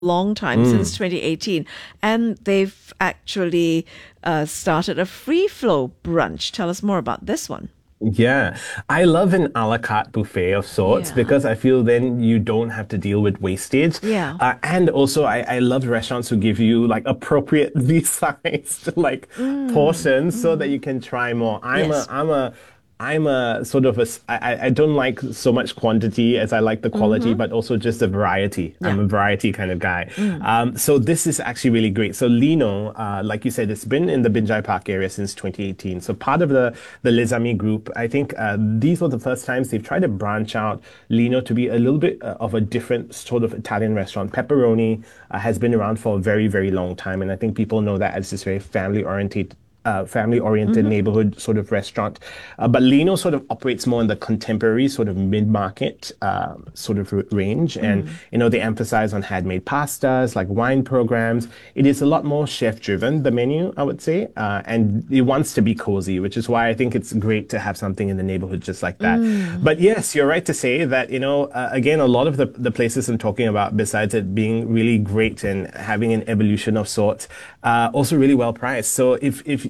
long time, since 2018, and they've actually started a free flow brunch. Tell us more about this one. Yeah, I love an a la carte buffet of sorts Yeah. because I feel then you don't have to deal with wastage. Yeah. And also, I love restaurants who give you like appropriately sized like Mm, portions so that mm. you can try more. Yes. I'm a sort of I don't like so much quantity as I like the quality, Mm-hmm. but also just the variety. Yeah. I'm a variety kind of guy. Mm. So this is actually really great. So Lino, like you said, it's been in the Binjai Park area since 2018. So part of the Lizami group, I think these were the first times they've tried to branch out Lino to be a little bit of a different sort of Italian restaurant. Pepperoni has been around for a very, very long time, and I think people know that as this very family-oriented Mm-hmm. neighborhood sort of restaurant. But Lino sort of operates more in the contemporary sort of mid-market sort of range. And, Mm. they emphasize on handmade pastas, like wine programs. It is a lot more chef-driven, the menu, I would say. And it wants to be cozy, which is why I think it's great to have something in the neighborhood just like that. Mm. But yes, you're right to say that, again, a lot of the places I'm talking about, besides it being really great and having an evolution of sorts, also really well priced. So if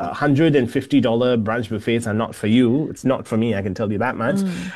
$150 brunch buffets are not for you, it's not for me, I can tell you that much. Mm.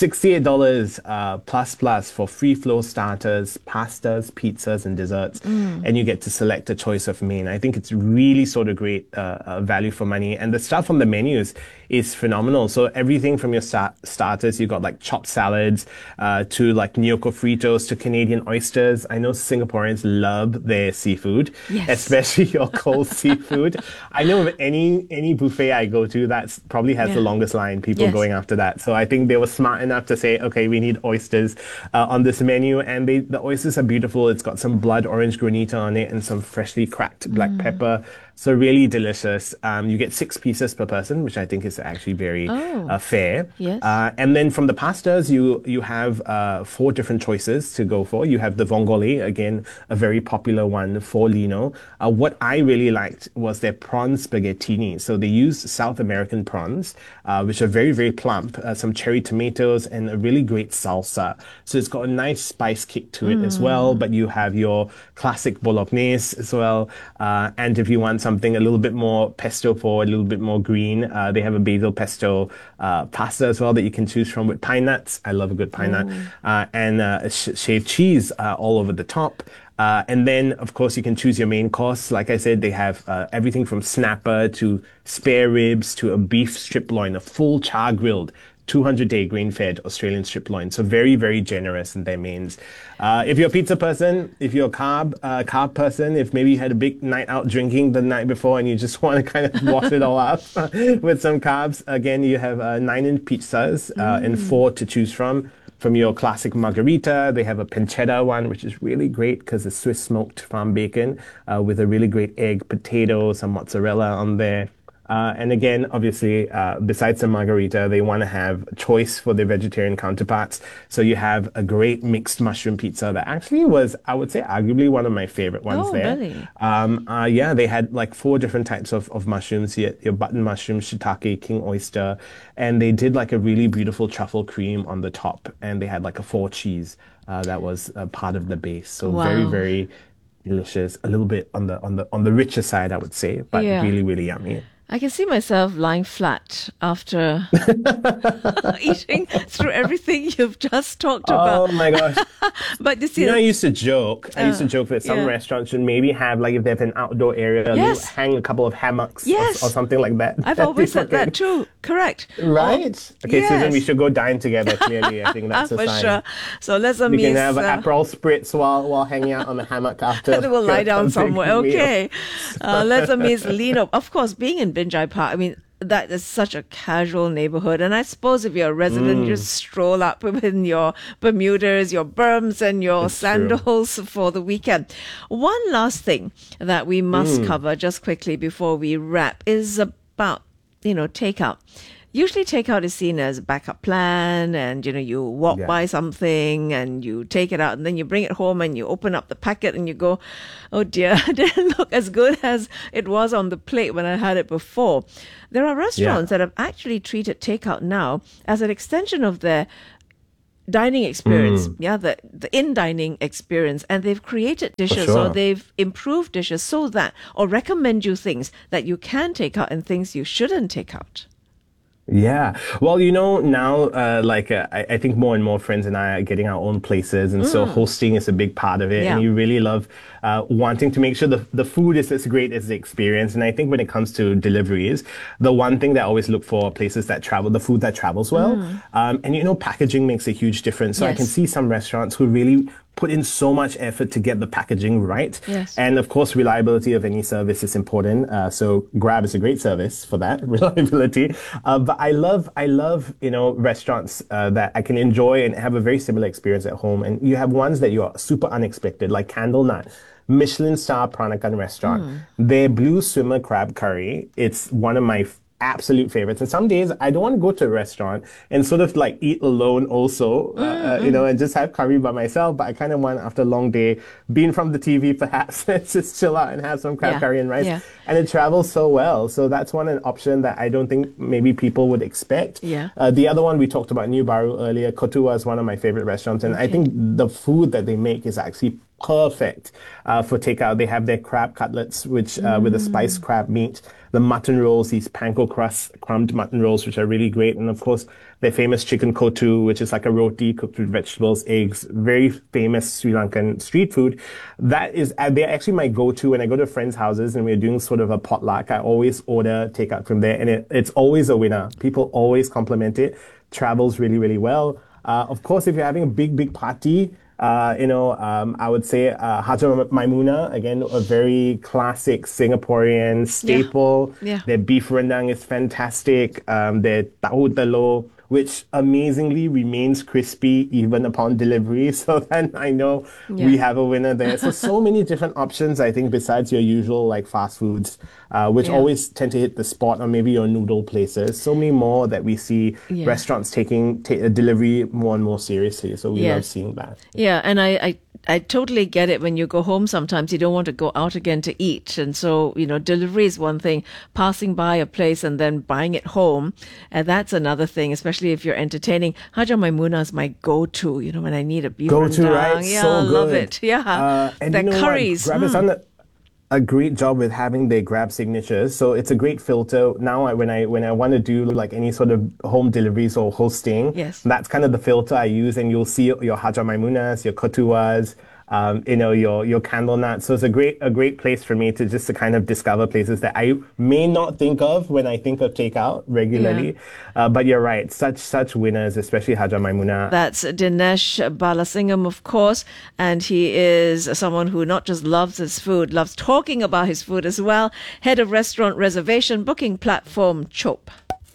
$68 plus for free flow starters, pastas, pizzas, and desserts. Mm. And you get to select a choice of main. I think it's really sort of great value for money. And the stuff on the menus is phenomenal. So everything from your starters, you got like chopped salads to like gnocco fritos to Canadian oysters. I know Singaporeans love their seafood, Yes. especially your cold seafood. I know of any buffet I go to, that's probably has the Yeah. longest line, people Yes. going after that. So I think they were smart enough to say, okay, we need oysters on this menu, and the oysters are beautiful. It's got some blood orange granita on it and some freshly cracked black Mm. pepper. So really delicious. You get 6 pieces per person, which I think is actually very Oh, fair. yes. And then from the pastas, you have 4 different choices to go for. You have the vongole, again, a very popular one for Lino. What I really liked was their prawn spaghettini. So they use South American prawns, which are very, very plump, some cherry tomatoes, and a really great salsa. So it's got a nice spice kick to it as well, Mm. but you have your classic bolognese as well. And if you want something a little bit more pesto forward, a little bit more green, they have a basil pesto pasta as well that you can choose from with pine nuts. I love a good pine nut. Oh. And shaved cheese all over the top. And then, of course, you can choose your main course. Like I said, they have everything from snapper to spare ribs to a beef strip loin, a full char grilled 200-day grain-fed Australian strip loin. So very, very generous in their mains. If you're a pizza person, if you're a carb person, if maybe you had a big night out drinking the night before and you just want to kind of wash it all up with some carbs, again, you have 9-inch pizzas and Mm. four to choose from. From your classic margarita, they have a pancetta one, which is really great because it's Swiss smoked farm bacon with a really great egg, potato, some mozzarella on there. And again, obviously, besides the margarita, they want to have choice for their vegetarian counterparts. So you have a great mixed mushroom pizza that actually was, I would say, arguably one of my favorite ones Oh, there. really? Yeah, they had like 4 different types of mushrooms. Your button mushroom, shiitake, king oyster, and they did like a really beautiful truffle cream on the top, and they had like a 4 cheese that was part of the base. So very, Wow. very delicious. A little bit on the richer side, I would say, but Yeah. really, really yummy. I can see myself lying flat after eating through everything you've just talked about. Oh my gosh. But you see, I used to joke. I used to joke that some yeah. restaurants should maybe have, like, if they have an outdoor area, Yes. hang a couple of hammocks or Yes. something like that. I've That'd be always said that fucking too. Correct. Oh, right. Okay, Susan, we yes. should go dine together. Clearly, I think that's a For sign. sure. So let's We can miss. have an Aperol spritz while hanging out on the hammock after We'll lie a down big somewhere. meal. Okay. Let's miss Lino. Of course, being in Binjai Park, I mean, that is such a casual neighborhood. And I suppose if you're a resident, you just stroll up in your Bermudas, your berms, and your It's true. sandals for the weekend. One last thing that we must cover just quickly before we wrap is about, takeout. Usually takeout is seen as a backup plan and, you walk Yeah. by something and you take it out and then you bring it home and you open up the packet and you go, oh dear, it didn't look as good as it was on the plate when I had it before. There are Yeah. restaurants that have actually treated takeout now as an extension of their dining experience, the in-dining experience, and they've created dishes or they've improved dishes so that, or recommend you things that you can take out and things you shouldn't take out. Yeah. Well, now, I think more and more friends and I are getting our own places. And so hosting is a big part of it. Yeah. And you really love wanting to make sure the food is as great as the experience. And I think when it comes to deliveries, the one thing that I always look for are places that travel, the food that travels well. And packaging makes a huge difference. So I can see some restaurants who really put in so much effort to get the packaging right. Yes. And of course, reliability of any service is important. So Grab is a great service for that, reliability. But I love, restaurants that I can enjoy and have a very similar experience at home. And you have ones that you are super unexpected, like Candle Nut, Michelin star Peranakan restaurant. Their blue swimmer crab curry, it's one of my absolute favorites. And some days I don't want to go to a restaurant and sort of like eat alone also, and just have curry by myself. But I kind of want, after a long day, being from the TV perhaps, let's just chill out and have some crab curry and rice. Yeah. And it travels so well. So that's an option that I don't think maybe people would expect. Yeah. The other one we talked about, New Baru earlier, Kotua is one of my favorite restaurants. And I think the food that they make is actually perfect for takeout. They have their crab cutlets, which with the spiced crab meat, the mutton rolls, these panko crust crumbed mutton rolls, which are really great. And of course, their famous chicken kotu, which is like a roti cooked with vegetables, eggs, very famous Sri Lankan street food. That is, they're actually my go-to when I go to friends' houses and we're doing sort of a potluck. I always order takeout from there, and it's always a winner. People always compliment it. Travels really, really well. Of course, if you're having a big party, I would say Haja Maimuna, again, a very classic Singaporean staple. Yeah. Their beef rendang is fantastic. Their tahu telur, which amazingly remains crispy even upon delivery. So then I know we have a winner there. So many different options, I think, besides your usual like fast foods, which always tend to hit the spot, or maybe your noodle places. So many more that we see restaurants taking delivery more and more seriously. So we love seeing that. Yeah, and I totally get it. When you go home, sometimes you don't want to go out again to eat. And so, delivery is one thing, passing by a place and then buying it home. And that's another thing, especially if you're entertaining. Haja Maimuna is my go-to, when I need a beef rendang. Right? Yeah, so I good. love it. Yeah. And the curries. Grab has done a great job with having their Grab signatures. So it's a great filter. Now when I want to do like any sort of home deliveries or hosting, that's kind of the filter I use, and you'll see your Haja Maimunas, your Kotuas, your Candle Nut. So it's a great place for me to kind of discover places that I may not think of when I think of takeout regularly. But you're right, such winners, especially Haja Maimuna. That's Dinesh Balasingham, of course, and he is someone who not just loves his food, loves talking about his food as well. Head of restaurant reservation booking platform Chope.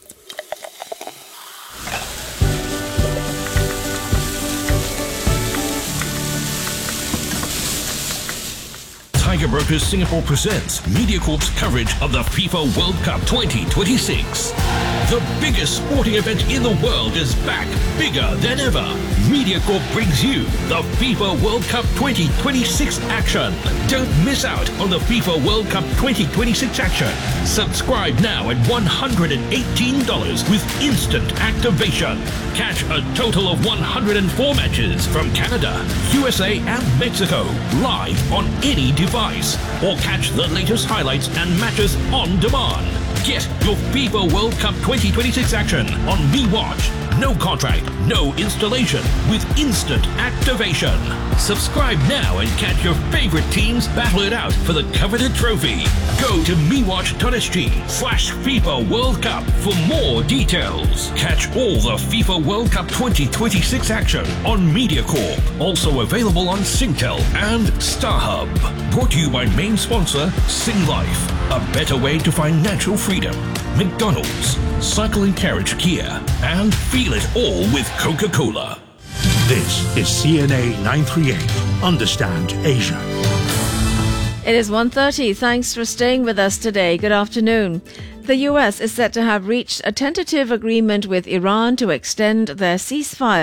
Tiger Brokers Singapore presents MediaCorp's coverage of the FIFA World Cup 2026. The biggest sporting event in the world is back, bigger than ever. MediaCorp brings you the FIFA World Cup 2026 action. Don't miss out on the FIFA World Cup 2026 action. Subscribe now at $118 with instant activation. Catch a total of 104 matches from Canada, USA and Mexico live on any device, or catch the latest highlights and matches on demand. Get your FIFA World Cup 2026 action on MeWatch. No contract, no installation, with instant activation. Subscribe now and catch your favorite teams battle it out for the coveted trophy. Go to mewatch.sg/FIFA World Cup for more details. Catch all the FIFA World Cup 2026 action on MediaCorp. Also available on Singtel and StarHub. Brought to you by main sponsor Singlife. A better way to find natural freedom. McDonald's, Cycle and Carriage Kia, and feel it all with Coca-Cola. This is CNA 938. Understand Asia. It is 1:30. Thanks for staying with us today. Good afternoon. The US is set to have reached a tentative agreement with Iran to extend their ceasefire.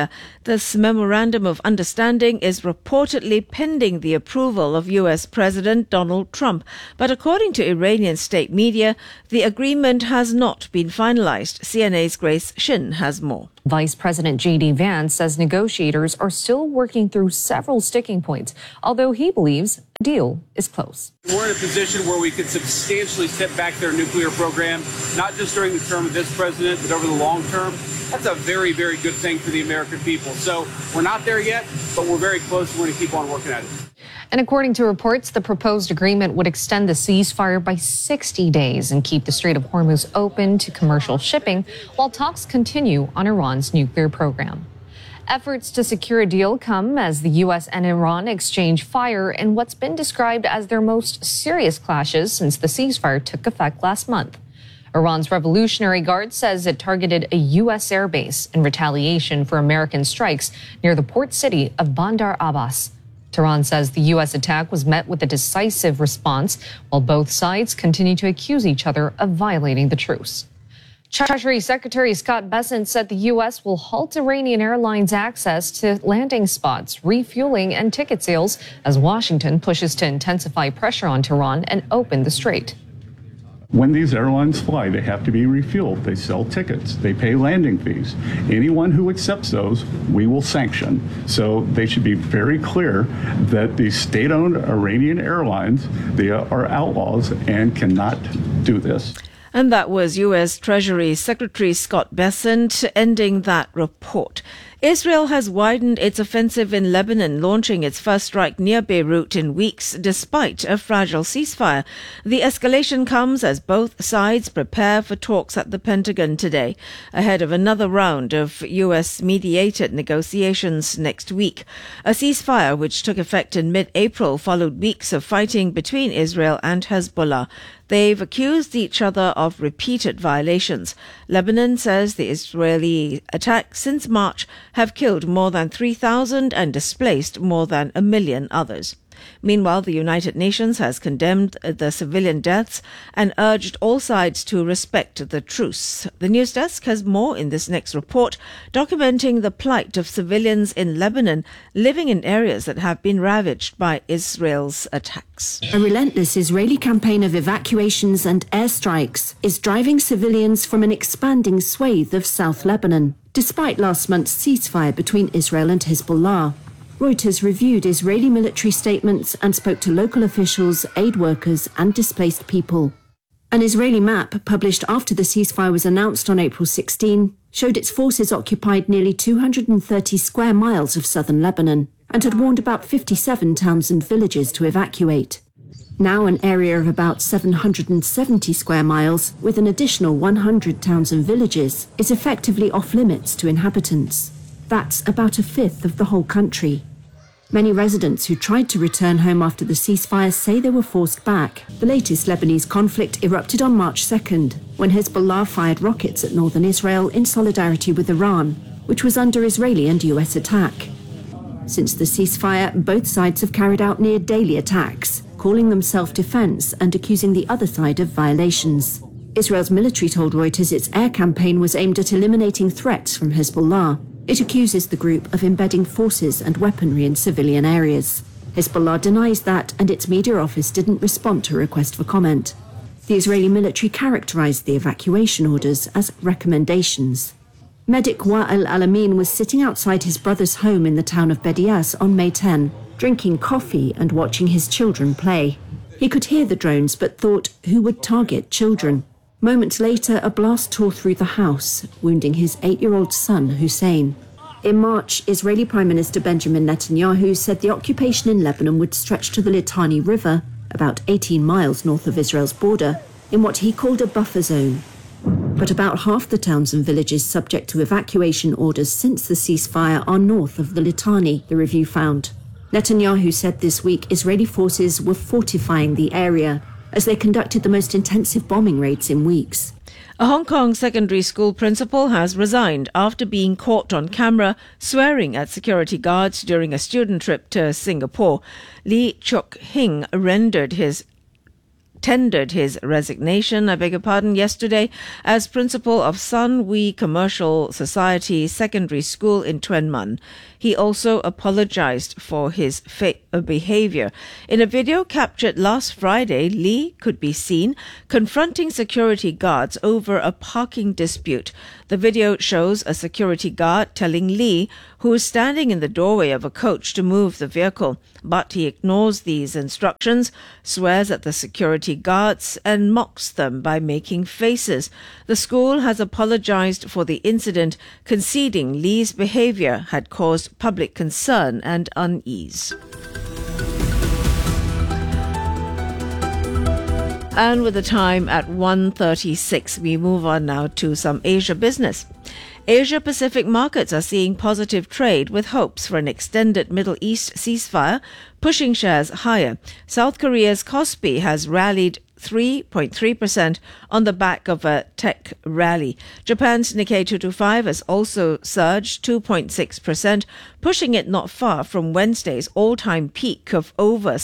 This memorandum of understanding is reportedly pending the approval of U.S. President Donald Trump. But according to Iranian state media, the agreement has not been finalized. CNA's Grace Shin has more. Vice President J.D. Vance says negotiators are still working through several sticking points, although he believes a deal is close. We're in a position where we could substantially step back their nuclear program, not just during the term of this president, but over the long term. That's a very, very good thing for the American people. So we're not there yet, but we're very close. We're going to keep on working at it. And according to reports, the proposed agreement would extend the ceasefire by 60 days and keep the Strait of Hormuz open to commercial shipping while talks continue on Iran's nuclear program. Efforts to secure a deal come as the U.S. and Iran exchange fire in what's been described as their most serious clashes since the ceasefire took effect last month. Iran's Revolutionary Guard says it targeted a U.S. airbase in retaliation for American strikes near the port city of Bandar Abbas. Tehran says the U.S. attack was met with a decisive response, while both sides continue to accuse each other of violating the truce. Treasury Secretary Scott Bessent said the U.S. will halt Iranian Airlines access to landing spots, refueling, and ticket sales as Washington pushes to intensify pressure on Tehran and open the strait. When these airlines fly, they have to be refueled. They sell tickets. They pay landing fees. Anyone who accepts those, we will sanction. So they should be very clear that these state-owned Iranian airlines, they are outlaws and cannot do this. And that was U.S. Treasury Secretary Scott Bessent ending that report. Israel has widened its offensive in Lebanon, launching its first strike near Beirut in weeks, despite a fragile ceasefire. The escalation comes as both sides prepare for talks at the Pentagon today, ahead of another round of U.S.-mediated negotiations next week. A ceasefire which took effect in mid-April followed weeks of fighting between Israel and Hezbollah. They've accused each other of repeated violations. Lebanon says the Israeli attacks since March have killed more than 3,000 and displaced more than 1 million others. Meanwhile, the United Nations has condemned the civilian deaths and urged all sides to respect the truce. The News Desk has more in this next report, documenting the plight of civilians in Lebanon living in areas that have been ravaged by Israel's attacks. A relentless Israeli campaign of evacuations and airstrikes is driving civilians from an expanding swathe of South Lebanon, despite last month's ceasefire between Israel and Hezbollah. Reuters reviewed Israeli military statements and spoke to local officials, aid workers and displaced people. An Israeli map published after the ceasefire was announced on April 16 showed its forces occupied nearly 230 square miles of southern Lebanon and had warned about 57 towns and villages to evacuate. Now an area of about 770 square miles with an additional 100 towns and villages is effectively off limits to inhabitants. That's about a fifth of the whole country. Many residents who tried to return home after the ceasefire say they were forced back. The latest Lebanese conflict erupted on March 2nd, when Hezbollah fired rockets at northern Israel in solidarity with Iran, which was under Israeli and US attack. Since the ceasefire, both sides have carried out near daily attacks, calling them self-defense and accusing the other side of violations. Israel's military told Reuters its air campaign was aimed at eliminating threats from Hezbollah. It accuses the group of embedding forces and weaponry in civilian areas. Hezbollah denies that, and its media office didn't respond to a request for comment. The Israeli military characterized the evacuation orders as recommendations. Medic Wa'el Alamin was sitting outside his brother's home in the town of Bedias on May 10, drinking coffee and watching his children play. He could hear the drones but thought, who would target children? Moments later, a blast tore through the house, wounding his 8-year-old son, Hussein. In March, Israeli Prime Minister Benjamin Netanyahu said the occupation in Lebanon would stretch to the Litani River, about 18 miles north of Israel's border, in what he called a buffer zone. But about half the towns and villages subject to evacuation orders since the ceasefire are north of the Litani, the review found. Netanyahu said this week Israeli forces were fortifying the area as they conducted the most intensive bombing raids in weeks. A Hong Kong secondary school principal has resigned after being caught on camera swearing at security guards during a student trip to Singapore. Lee Chuk Hing rendered his tendered his resignation, yesterday as principal of San Wee Commercial Society Secondary School in Tuen Mun. He also apologized for his behavior. In a video captured last Friday, Lee could be seen confronting security guards over a parking dispute. The video shows a security guard telling Lee, who is standing in the doorway of a coach, to move the vehicle. But he ignores these instructions, swears at the security guards, and mocks them by making faces. The school has apologized for the incident, conceding Lee's behavior had caused public concern and unease. And with the time at 1:36, we move on now to some Asia business. Asia-Pacific markets are seeing positive trade with hopes for an extended Middle East ceasefire, pushing shares higher. South Korea's Kospi has rallied 3.3% on the back of a tech rally. Japan's Nikkei 225 has also surged 2.6%, pushing it not far from Wednesday's all-time peak of over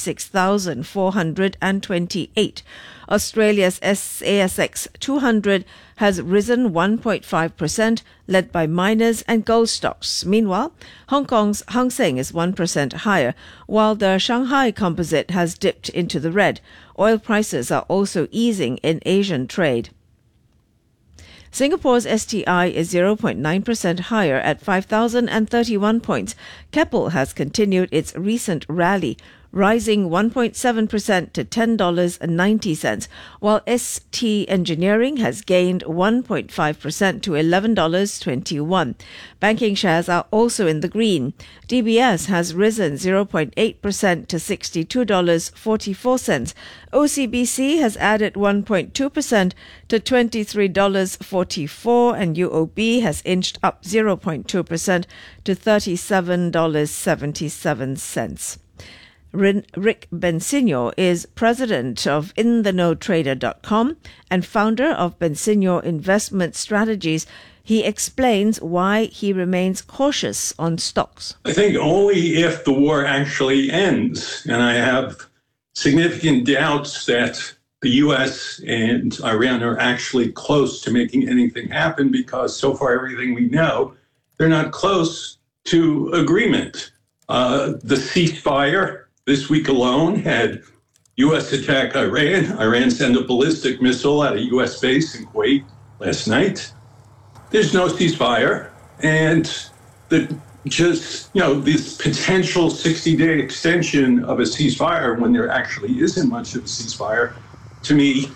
66,428. Australia's ASX 200 has risen 1.5%, led by miners and gold stocks. Meanwhile, Hong Kong's Hang Seng is 1% higher, while the Shanghai Composite has dipped into the red. Oil prices are also easing in Asian trade. Singapore's STI is 0.9% higher at 5,031 points. Keppel has continued its recent rally, rising 1.7% to $10.90, while ST Engineering has gained 1.5% to $11.21. Banking shares are also in the green. DBS has risen 0.8% to $62.44. OCBC has added 1.2% to $23.44, and UOB has inched up 0.2% to $37.77. Rick Bensigno is president of InTheKnowTrader.com and founder of Bensigno Investment Strategies. He explains why he remains cautious on stocks. I think only if the war actually ends, and I have significant doubts that the U.S. and Iran are actually close to making anything happen, because so far everything we know, they're not close to agreement. The ceasefire this week alone had U.S. attack Iran. Iran sent a ballistic missile at a U.S. base in Kuwait last night. There's no ceasefire. And this potential 60-day extension of a ceasefire when there actually isn't much of a ceasefire, to me,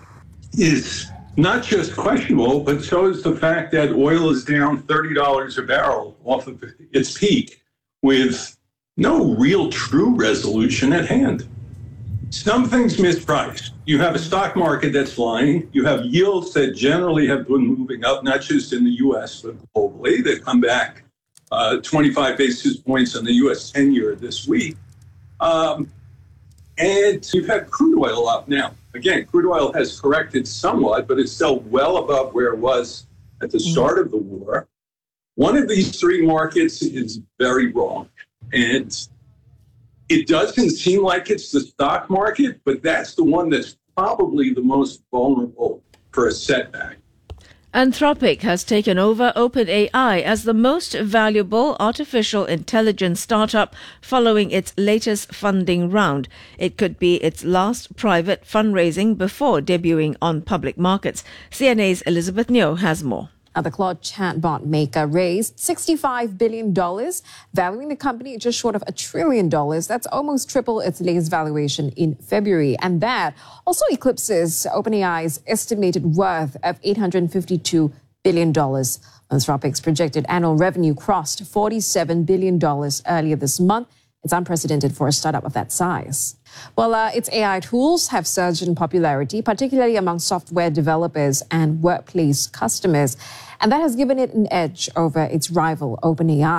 is not just questionable, but so is the fact that oil is down $30 a barrel off of its peak with no real true resolution at hand. Something's mispriced. You have a stock market that's flying. You have yields that generally have been moving up, not just in the U.S., but globally. They've come back 25 basis points on the U.S. 10-year this week. And you've had crude oil up now. Again, crude oil has corrected somewhat, but it's still well above where it was at the start of the war. One of these three markets is very wrong. And it doesn't seem like it's the stock market, but that's the one that's probably the most vulnerable for a setback. Anthropic has taken over OpenAI as the most valuable artificial intelligence startup following its latest funding round. It could be its last private fundraising before debuting on public markets. CNA's Elizabeth Neo has more. The Claude chatbot maker raised $65 billion, valuing the company just short of $1 trillion. That's almost triple its latest valuation in February. And that also eclipses OpenAI's estimated worth of $852 billion. Anthropic's projected annual revenue crossed $47 billion earlier this month. It's unprecedented for a startup of that size. Well, its AI tools have surged in popularity, particularly among software developers and workplace customers. And that has given it an edge over its rival, OpenAI.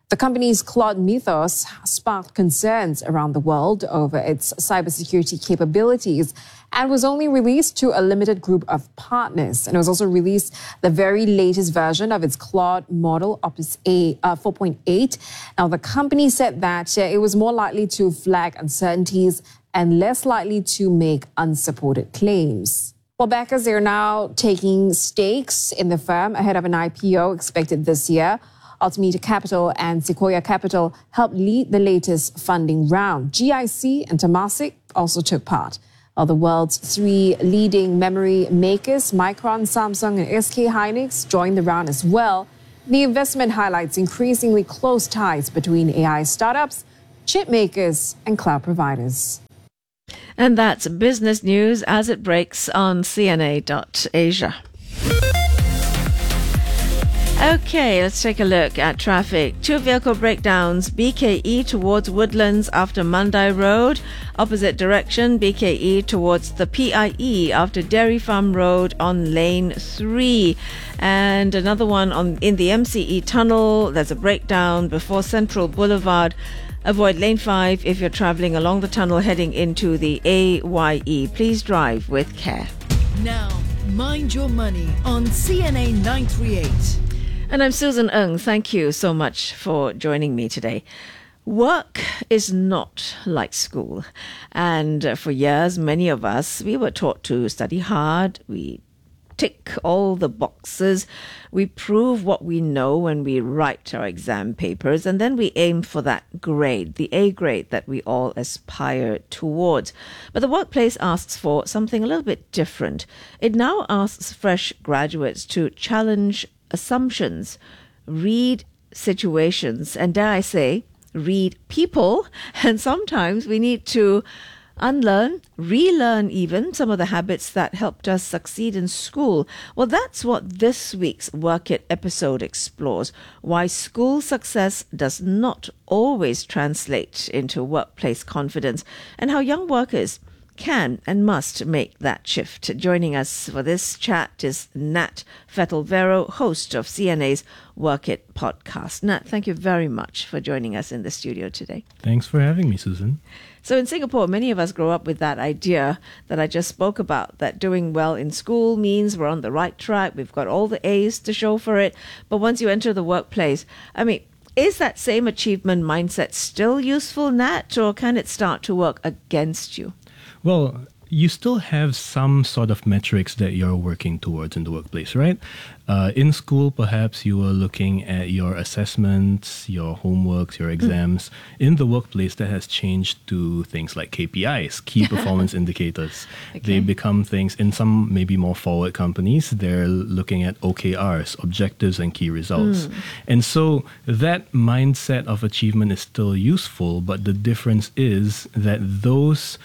The company's Claude Mythos sparked concerns around the world over its cybersecurity capabilities and was only released to a limited group of partners. And it was also released the very latest version of its Claude model, Opus 4.8. Now, the company said that it was more likely to flag uncertainties and less likely to make unsupported claims. Well, backers, they are now taking stakes in the firm ahead of an IPO expected this year. Altimeter Capital and Sequoia Capital helped lead the latest funding round. GIC and Temasek also took part. The world's three leading memory makers, Micron, Samsung, and SK Hynix, joined the round as well. The investment highlights increasingly close ties between AI startups, chip makers, and cloud providers. And that's business news as it breaks on CNA.Asia. Okay, let's take a look at traffic. 2 vehicle breakdowns, BKE towards Woodlands after Mandai Road. Opposite direction, BKE towards the PIE after Dairy Farm Road on lane 3. And another one in the MCE tunnel. There's a breakdown before Central Boulevard. Avoid lane 5 if you're travelling along the tunnel heading into the AYE. Please drive with care. Now, mind your money on CNA 938. And I'm Susan Ng. Thank you so much for joining me today. Work is not like school. And for years, many of us, we were taught to study hard. We tick all the boxes. We prove what we know when we write our exam papers. And then we aim for that grade, the A grade that we all aspire towards. But the workplace asks for something a little bit different. It now asks fresh graduates to challenge assumptions, read situations, and dare I say, read people. And sometimes we need to unlearn, relearn even some of the habits that helped us succeed in school. Well, that's what this week's Work It episode explores. Why school success does not always translate into workplace confidence, and how young workers can and must make that shift. Joining us for this chat is Nat Fettelvero, host of CNA's Work It podcast. Nat, thank you very much for joining us in the studio today. Thanks for having me, Susan. So in Singapore, many of us grow up with that idea that I just spoke about, that doing well in school means we're on the right track, we've got all the A's to show for it. But once you enter the workplace, is that same achievement mindset still useful, Nat, or can it start to work against you? Well, you still have some sort of metrics that you're working towards in the workplace, right? In school, perhaps you were looking at your assessments, your homeworks, your exams. In the workplace, that has changed to things like KPIs, key performance indicators. Okay. They become things, in some maybe more forward companies, they're looking at OKRs, objectives and key results. And so that mindset of achievement is still useful, but the difference is that those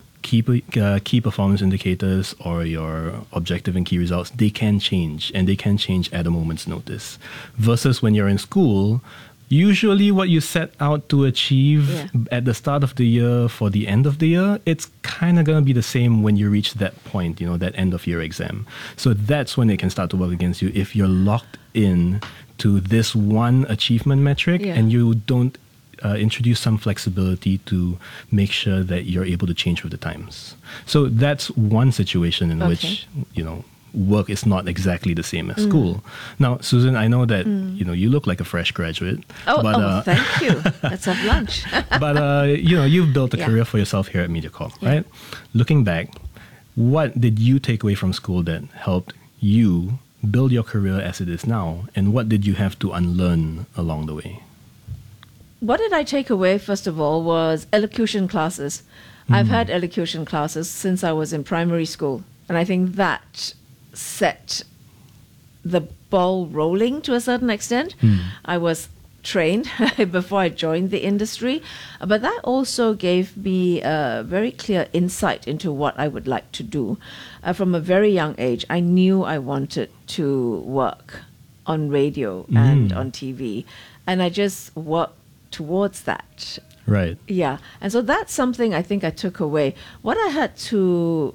key performance indicators or your objective and key results, they can change, and they can change at a moment's notice. Versus when you're in school, usually what you set out to achieve at the start of the year for the end of the year, it's kind of going to be the same when you reach that point, that end of year exam. So that's when it can start to work against you if you're locked in to this one achievement metric and you don't introduce some flexibility to make sure that you're able to change with the times. So that's one situation in which, work is not exactly the same as school. Now, Susan, I know that, you look like a fresh graduate. Thank you. Let's have lunch. But, you've built a career for yourself here at MediaCorp, right? Looking back, what did you take away from school that helped you build your career as it is now? And what did you have to unlearn along the way? What did I take away, first of all, was elocution classes. I've had elocution classes since I was in primary school. And I think that set the ball rolling to a certain extent. I was trained before I joined the industry. But that also gave me a very clear insight into what I would like to do. From a very young age, I knew I wanted to work on radio and on TV. And I just worked towards that. Right. Yeah. And so that's something I think I took away. What I had to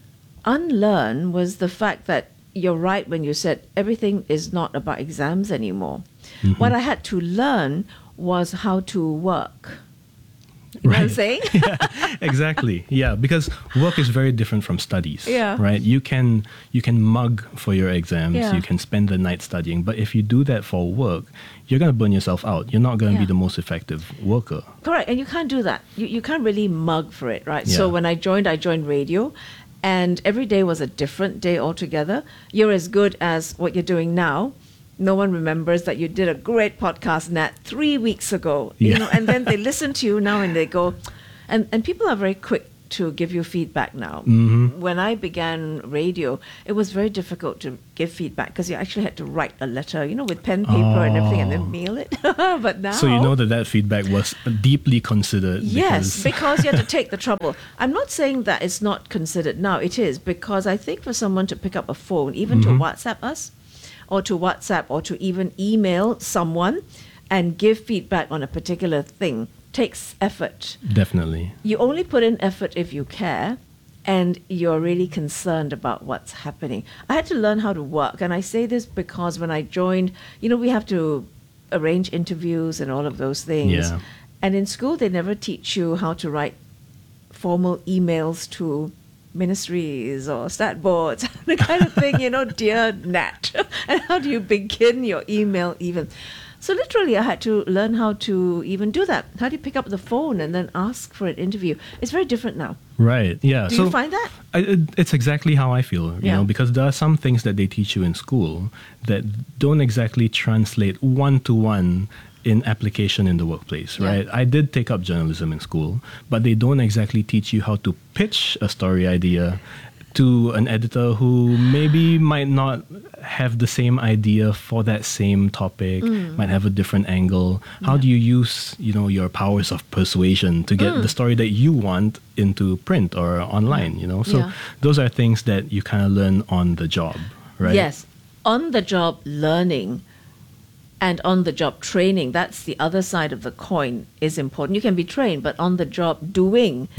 unlearn was the fact that you're right when you said everything is not about exams anymore. What I had to learn was how to work. You know what I'm saying? Exactly. Yeah, because work is very different from studies. Yeah. Right? You can mug for your exams, Yeah. you can spend the night studying, but if you do that for work, you're going to burn yourself out. You're not going to be the most effective worker. Correct, and you can't do that. You can't really mug for it, right? So Yeah. when I joined radio, and every day was a different day altogether. You're as good as what you're doing now. No one remembers that you did a great podcast, Nat, 3 weeks ago. You Yeah. know, and then they listen to you now and they go, and people are very quick to give you feedback now. Mhm. When I began radio, it was very difficult to give feedback because you actually had to write a letter, you know, with pen, paper, and everything, and then mail it. But now, So you know that feedback was deeply considered. yes, because you had to take the trouble. I'm not saying that it's not considered now. It is, because I think for someone to pick up a phone, even to WhatsApp us, or to WhatsApp, or to even email someone and give feedback on a particular thing takes effort. Definitely. You only put in effort if you care and you're really concerned about what's happening. I had to learn how to work, and I say this because when I joined, you know, we have to arrange interviews and all of those things. Yeah. And in school, they never teach you how to write formal emails to ministries or stat boards, the kind of thing, you know, dear Nat. And how do you begin your email even? So literally, I had to learn how to even do that. How do you pick up the phone and then ask for an interview? It's very different now. Right. Yeah. Do so you find that? It's exactly how I feel, you Yeah. know, because there are some things that they teach you in school that don't exactly translate one-to-one in application in the workplace, right? I did take up journalism in school, but they don't exactly teach you how to pitch a story idea to an editor who maybe might not have the same idea for that same topic, might have a different angle. How do you use, you know, your powers of persuasion to get the story that you want into print or online, you know? So Yeah. those are things that you kind of learn on the job, right? Yes. On the job learning and on the job training, that's the other side of the coin, is important. You can be trained, but on the job doing,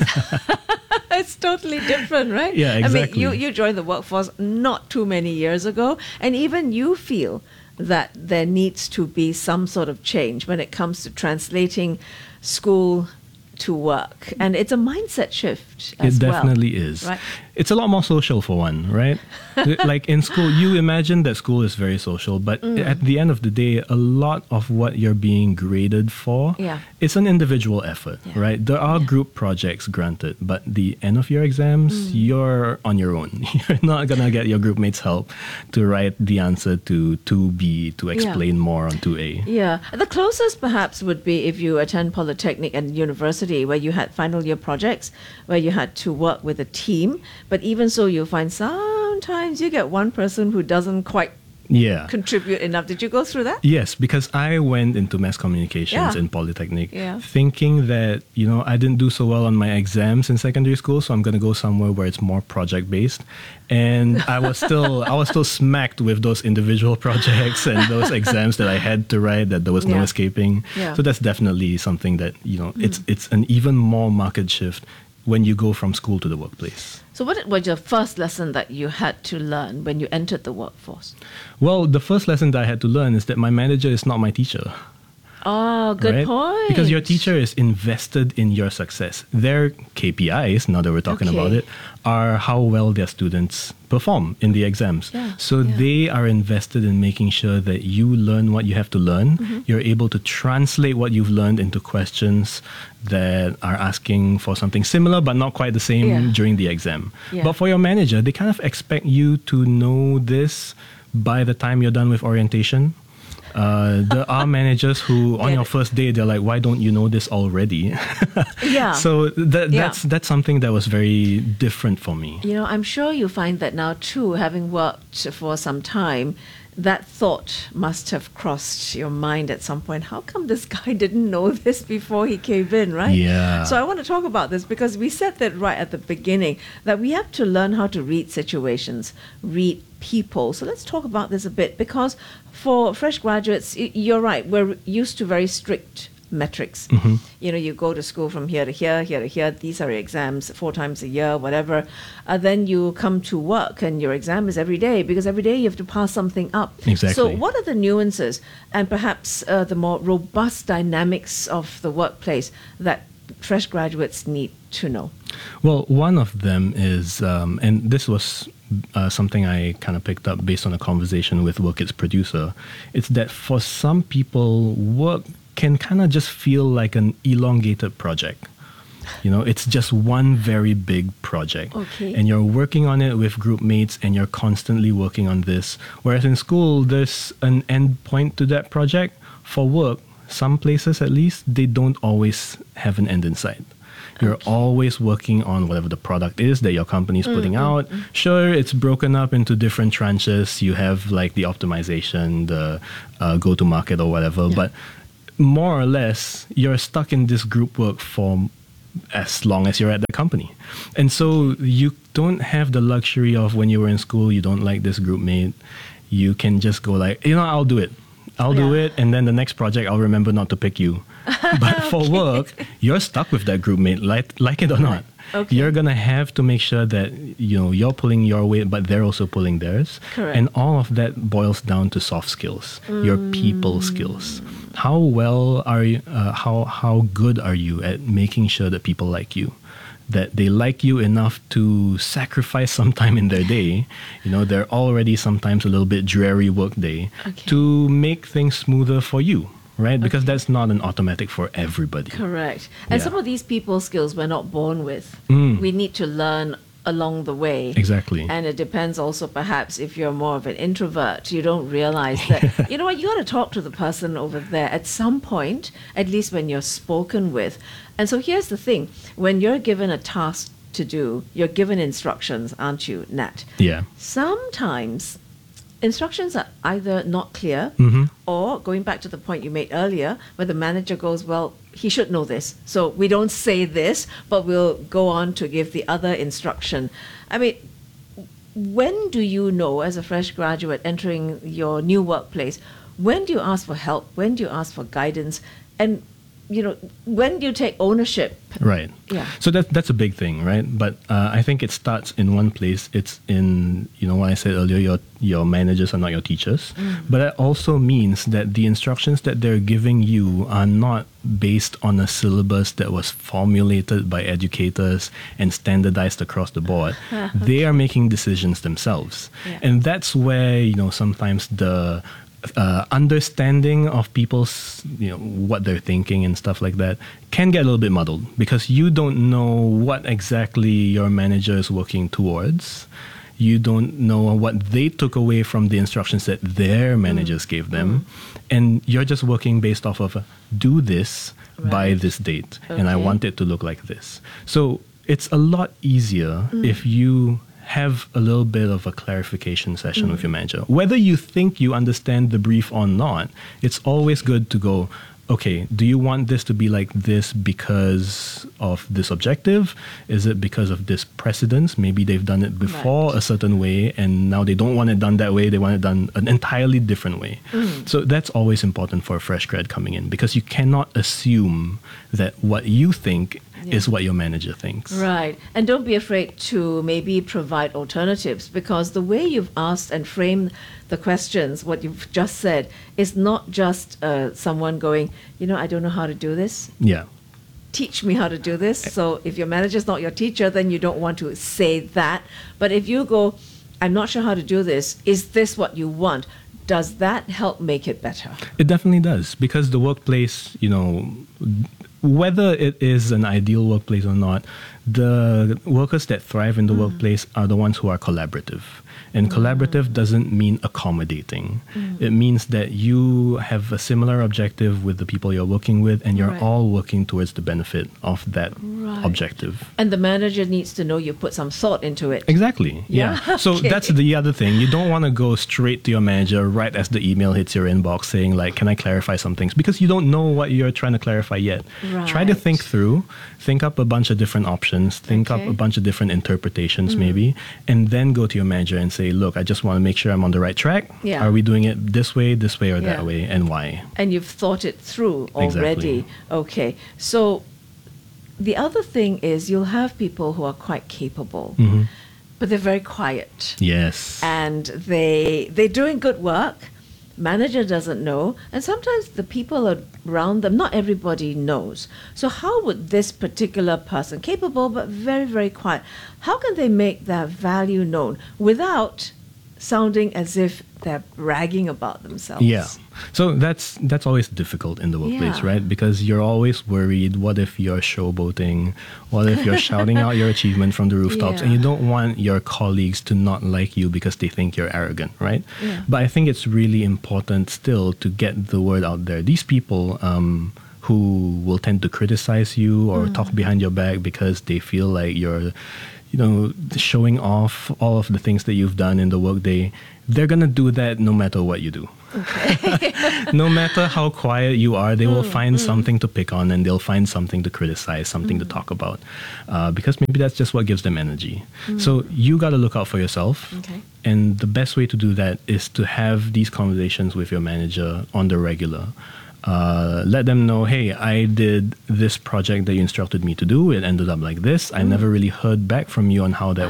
it's totally different, right? Yeah, exactly. I mean, you joined the workforce not too many years ago, and even you feel that there needs to be some sort of change when it comes to translating school to work. And it's a mindset shift as It definitely well, is. right? It's a lot more social for one, right? Like in school, you imagine that school is very social, but at the end of the day, a lot of what you're being graded for, Yeah. it's an individual effort, Yeah. right? There are group projects granted, but the end of your exams, you're on your own. You're not going to get your group mates' help to write the answer to 2B, to explain more on 2A. Yeah. The closest perhaps would be if you attend Polytechnic and university, where you had final year projects, where you had to work with a team. But even so, you'll find sometimes you get one person who doesn't quite Yeah. contribute enough. Did you go through that? Yes, because I went into mass communications Yeah. in Polytechnic Yeah. thinking that, you know, I didn't do so well on my exams in secondary school, so I'm going to go somewhere where it's more project based. And I was still smacked with those individual projects and those exams that I had to write that there was no Yeah. escaping. Yeah. So that's definitely something that, you know, it's an even more market shift when you go from school to the workplace. So what was your first lesson that you had to learn when you entered the workforce? Well, the first lesson that I had to learn is that my manager is not my teacher. Oh, good right? point. Because your teacher is invested in your success. Their KPIs, now that we're talking about Okay. it, are how well their students perform in the exams. Yeah, So yeah. they are invested in making sure that you learn what you have to learn. You're able to translate what you've learned into questions that are asking for something similar but not quite the same Yeah. during the exam. Yeah. But for your manager, they kind of expect you to know this by the time you're done with orientation. There are managers who, on Get your it. first day, they're like, "Why don't you know this already?" Yeah. So Yeah. that's something that was very different for me. You know, I'm sure you find that now too, having worked for some time, that thought must have crossed your mind at some point. How come this guy didn't know this before he came in, right? Yeah. So I want to talk about this because we said that right at the beginning, that we have to learn how to read situations, read people. So let's talk about this a bit, because for fresh graduates, you're right, we're used to very strict metrics. Mhm. You know, you go to school from here to here, here to here. These are your exams 4 times a year, whatever. Then you come to work and your exam is every day, because every day you have to pass something up. Exactly. So what are the nuances and perhaps the more robust dynamics of the workplace that fresh graduates need to know? Well, one of them is, and this was something I kind of picked up based on a conversation with WorkIt's producer, it's that for some people, work can kind of just feel like an elongated project. You know, it's just one very big project. Okay. And you're working on it with group mates and you're constantly working on this. Whereas in school, there's an end point to that project. For work, some places at least, they don't always have an end in sight. You're always working on whatever the product is that your company is putting out. Sure, it's broken up into different tranches. You have like the optimization, the go-to-market or whatever. But more or less, you're stuck in this group work for as long as you're at the company. And so you don't have the luxury of when you were in school, you don't like this group mate. You can just go like, you know, I'll do it. I'll do it, and then the next project, I'll remember not to pick you. But for work, you're stuck with that group mate, like it or not. Okay. You're going to have to make sure that, you know, you're pulling your weight, but they're also pulling theirs. Correct. And all of that boils down to soft skills, your people skills. How well are you, how good are you at making sure that people like you? That they like you enough to sacrifice some time in their day, you know, they're already sometimes a little bit dreary work day, to make things smoother for you, right? Because that's not an automatic for everybody. Correct. And some of these people skills we're not born with. Mm. We need to learn along the way. Exactly. And it depends also perhaps if you're more of an introvert, you don't realize that, you know what, you got to talk to the person over there at some point, at least when you're spoken with. And so here's the thing, when you're given a task to do, you're given instructions, aren't you, Nat? Yeah. Sometimes instructions are either not clear or, going back to the point you made earlier, where the manager goes, well, he should know this. So we don't say this, but we'll go on to give the other instruction. I mean, when do you know, as a fresh graduate entering your new workplace, when do you ask for help? When do you ask for guidance? And, you know, when do you take ownership? Right. Yeah. So that's a big thing, right? But I think it starts in one place. It's in, you know, what I said earlier, your managers are not your teachers. But that also means that the instructions that they're giving you are not based on a syllabus that was formulated by educators and standardized across the board. They are making decisions themselves. And that's where, you know, sometimes the understanding of people's, you know, what they're thinking and stuff like that can get a little bit muddled, because you don't know what exactly your manager is working towards. You don't know what they took away from the instructions that their managers gave them. And you're just working based off of do this by this date. And I want it to look like this. So it's a lot easier if you have a little bit of a clarification session with your manager. Whether you think you understand the brief or not, it's always good to go, okay, do you want this to be like this because of this objective? Is it because of this precedence? Maybe they've done it before a certain way and now they don't want it done that way. They want it done an entirely different way. So that's always important for a fresh grad coming in, because you cannot assume that what you think is what your manager thinks. Right. And don't be afraid to maybe provide alternatives, because the way you've asked and framed the questions, what you've just said, is not just someone going, you know, I don't know how to do this. Yeah. Teach me how to do this. So if your manager's not your teacher, then you don't want to say that. But if you go, I'm not sure how to do this, is this what you want? Does that help make it better? It definitely does, because the workplace, you know, whether it is an ideal workplace or not, the workers that thrive in the workplace are the ones who are collaborative. And collaborative doesn't mean accommodating. It means that you have a similar objective with the people you're working with, and you're all working towards the benefit of that objective. And the manager needs to know you put some thought into it. Exactly. Yeah. So that's the other thing. You don't want to go straight to your manager right as the email hits your inbox saying, like, can I clarify some things? Because you don't know what you're trying to clarify yet. Try to think up a bunch of different options, think up a bunch of different interpretations maybe, and then go to your manager and say, look, I just want to make sure I'm on the right track. Yeah. Are we doing it this way, or that way, and why? And you've thought it through already. Exactly. Okay. So the other thing is you'll have people who are quite capable, but they're very quiet. Yes. And they're doing good work. Manager doesn't know, and sometimes the people around them, not everybody knows. So how would this particular person, capable but very, very quiet, how can they make their value known without sounding as if they're bragging about themselves? Yeah. So that's always difficult in the workplace, right? Because you're always worried, what if you're showboating? What if you're shouting out your achievement from the rooftops? And you don't want your colleagues to not like you because they think you're arrogant, right? Yeah. But I think it's really important still to get the word out there. These people who will tend to criticize you or talk behind your back because they feel like you're showing off all of the things that you've done in the workday, they're going to do that no matter what you do. Okay. No matter how quiet you are, they will find something to pick on, and they'll find something to criticize, something to talk about, because maybe that's just what gives them energy. So you got to look out for yourself. Okay. And the best way to do that is to have these conversations with your manager on the regular. Let them know, hey, I did this project that you instructed me to do. It ended up like this. I never really heard back from you on how that